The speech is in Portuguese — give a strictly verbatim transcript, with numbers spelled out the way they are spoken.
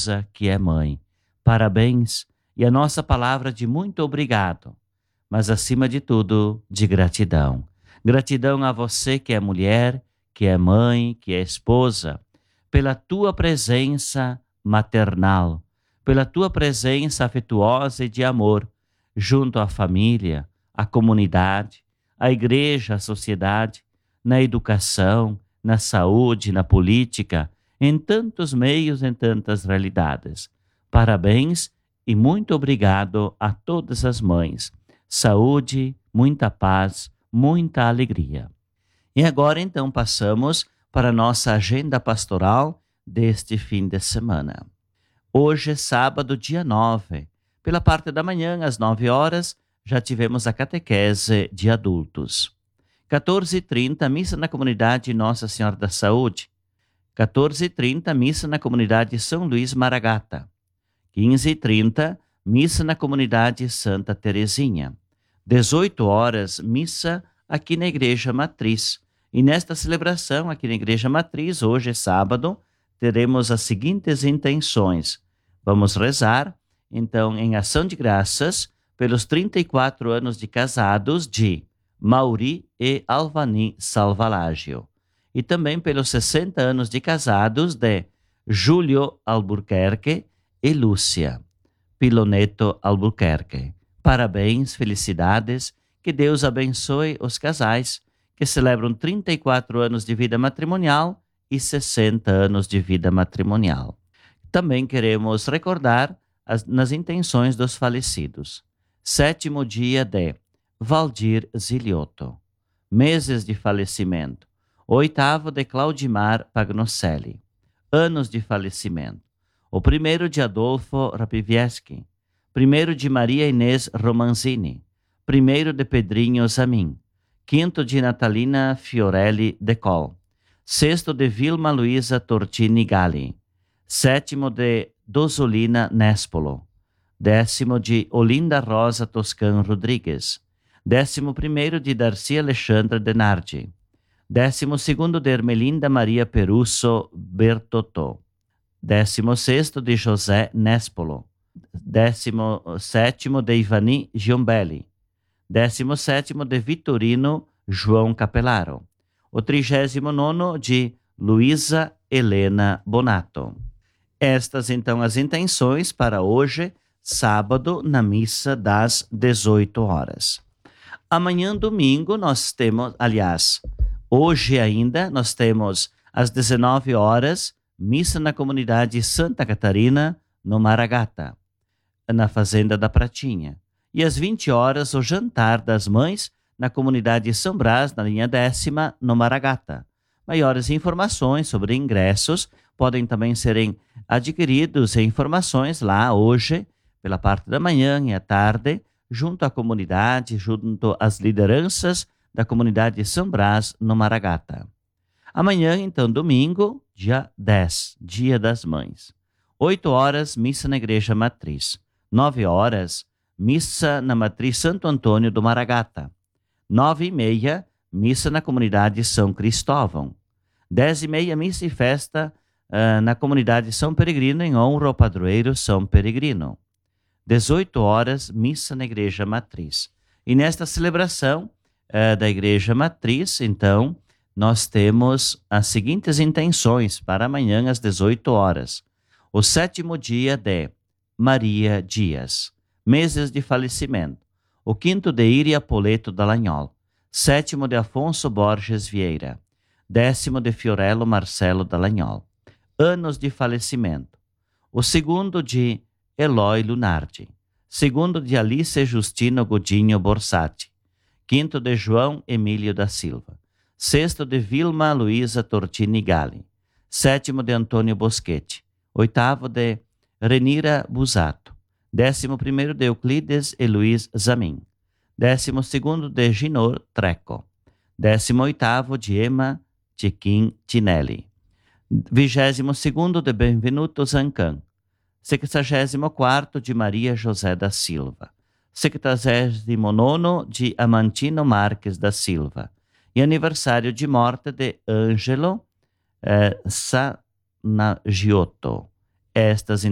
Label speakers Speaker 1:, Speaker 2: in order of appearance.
Speaker 1: esposa, que é mãe. Parabéns e a nossa palavra de muito obrigado, mas acima de tudo, de gratidão. Gratidão a você que é mulher, que é mãe, que é esposa, pela tua presença maternal, pela tua presença afetuosa e de amor, junto à família, à comunidade, à igreja, à sociedade, na educação, na saúde, na política, em tantos meios, em tantas realidades. Parabéns e muito obrigado a todas as mães. Saúde, muita paz, muita alegria. E agora então passamos para a nossa agenda pastoral deste fim de semana. Hoje é sábado, dia nove. Pela parte da manhã, às nove horas, já tivemos a catequese de adultos. quatorze e trinta, missa na comunidade Nossa Senhora da Saúde. quatorze e trinta, missa na comunidade São Luís Maragata. quinze e trinta, missa na comunidade Santa Teresinha. dezoito horas, missa aqui na Igreja Matriz. E nesta celebração aqui na Igreja Matriz, hoje é sábado, teremos as seguintes intenções. Vamos rezar, então, em ação de graças, pelos trinta e quatro anos de casados de Mauri e Alvani Salvalágio. E também pelos sessenta anos de casados de Júlio Albuquerque e Lúcia Piloneto Albuquerque. Parabéns, felicidades, que Deus abençoe os casais que celebram trinta e quatro anos de vida matrimonial e sessenta anos de vida matrimonial. Também queremos recordar as, nas intenções dos falecidos. Sétimo dia de Valdir Ziliotto. Meses de falecimento. Oitavo de Claudimar Pagnocelli. Anos de falecimento. O primeiro de Adolfo Rapivieschi. Primeiro de Maria Inês Romanzini. Primeiro de Pedrinho Zamin. Quinto de Natalina Fiorelli Decol. Sexto de Vilma Luisa Tortini Galli. Sétimo de Dozolina Nespolo. Décimo de Olinda Rosa Toscan Rodrigues. Décimo primeiro de Darcy Alexandra Denardi. Décimo segundo de Ermelinda Maria Perusso Bertotto. Décimo sexto de José Nespolo. Décimo sétimo de Ivani Giombelli. Décimo sétimo de Vitorino João Capelaro. O trigésimo nono de Luísa Helena Bonato. Estas então as intenções para hoje, sábado, na missa das dezoito horas. Amanhã, domingo, nós temos, aliás, hoje ainda, nós temos às dezenove horas, missa na comunidade Santa Catarina, no Maragata, na Fazenda da Pratinha. E às vinte horas, o jantar das mães na comunidade São Brás, na linha décima, no Maragata. Maiores informações sobre ingressos podem também serem adquiridos em informações lá hoje, pela parte da manhã e à tarde, junto à comunidade, junto às lideranças da comunidade São Brás, no Maragata. Amanhã, então, domingo, dia dez, Dia das Mães. oito horas, missa na Igreja Matriz. nove horas, missa na Matriz Santo Antônio do Maragata. nove e meia, missa na comunidade São Cristóvão. dez e meia, missa e festa uh, na comunidade São Peregrino, em honra ao padroeiro São Peregrino. dezoito horas, missa na Igreja Matriz. E nesta celebração uh, da Igreja Matriz, então, nós temos as seguintes intenções para amanhã às dezoito horas. O sétimo dia de Maria Dias. Meses de falecimento. O quinto de Iria Poleto Dallagnol. Sétimo de Afonso Borges Vieira. Décimo de Fiorello Marcelo Dallagnol. Anos de falecimento. O segundo de Eloy Lunardi. Segundo de Alice Justino Godinho Borsati. Quinto de João Emílio da Silva. Sexto de Vilma Luisa Tortini Galli. Sétimo de Antônio Boschetti. Oitavo de Renira Busato. Décimo primeiro de Euclides e Luiz Zamin. Décimo segundo de Ginor Treco. Décimo oitavo de Emma Chiquin Tinelli. Vigésimo segundo de Benvenuto Zancan. Sexagésimo quarto de Maria José da Silva. Sexagésimo nono de Amantino Marques da Silva. E aniversário de morte de Ângelo eh, Sanagiotto. Estas